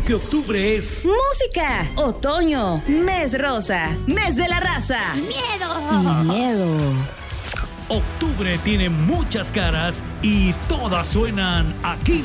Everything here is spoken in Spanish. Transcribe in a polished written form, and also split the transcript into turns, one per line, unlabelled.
porque octubre es
música, otoño, mes rosa, mes de la raza.
¡Miedo!
Miedo.
octubre tiene muchas caras y todas suenan aquí.